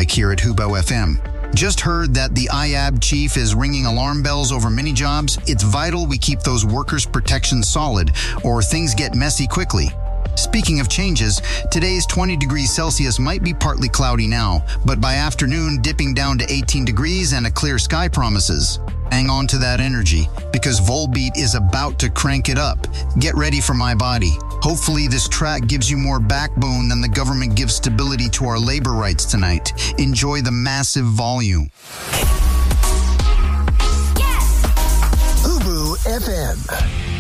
traffic here at Hubo FM. Just heard that the IAB chief is ringing alarm bells over many jobs. It's vital we keep those workers' protections solid, or things get messy quickly. Speaking of changes, today's 20 degrees Celsius might be partly cloudy now, but by afternoon dipping down to 18 degrees and a clear sky promises. Hang on to that energy, because Volbeat is about to crank it up. Get ready for my body. Hopefully this track gives you more backbone than the government gives stability to our labor rights tonight. Enjoy the massive volume. Hubo FM.